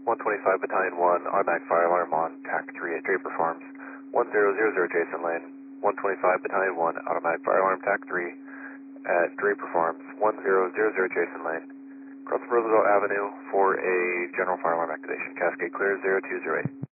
125 Battalion 1, automatic fire alarm on TAC 3 at Draper Farms. 1000 Jason Lane. 125 Battalion 1, automatic fire alarm TAC 3 at Draper Farms. 1000 Jason Lane. Cross Roosevelt Avenue for a general fire alarm activation. Cascade clear 0208.